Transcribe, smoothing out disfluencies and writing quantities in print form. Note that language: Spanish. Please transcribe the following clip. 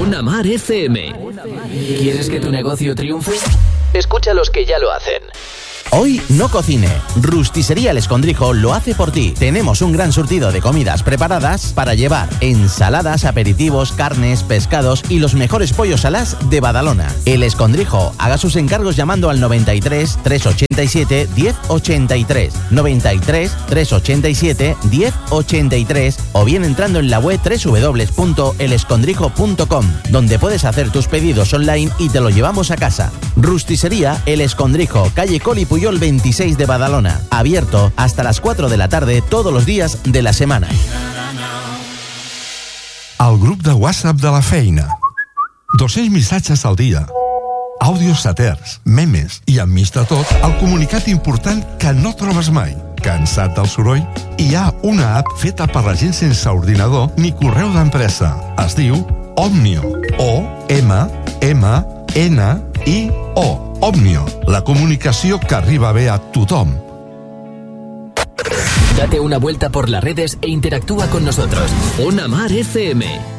Ona Mar FM. ¿Quieres que tu negocio triunfe? Escucha a los que ya lo hacen. Hoy no cocine. Rusticería El Escondrijo lo hace por ti. Tenemos un gran surtido de comidas preparadas para llevar: ensaladas, aperitivos, carnes, pescados y los mejores pollos alás de Badalona. El Escondrijo. Haga sus encargos llamando al 93 387 1083, 93 387 1083 o bien entrando en la web www.elescondrijo.com, donde puedes hacer tus pedidos online y te lo llevamos a casa. Rusticería El Escondrijo, calle Coli Puyol 26 de Badalona. Abierto hasta las 4 de la tarde todos los días de la semana. El grup de WhatsApp de la feina. 200 missatges al dia. Àudios saters, memes i, enmig de tot, el comunicat important que no trobes mai. Cansat del soroll? Hi ha una app feta per la gent sense ordinador ni correu d'empresa. Es diu Omnio. O-M-M-N-I-O. Omnio, la comunicació que arriba bé a tothom. Date una vuelta por las redes e interactúa con nosotros. Ona Mar FM.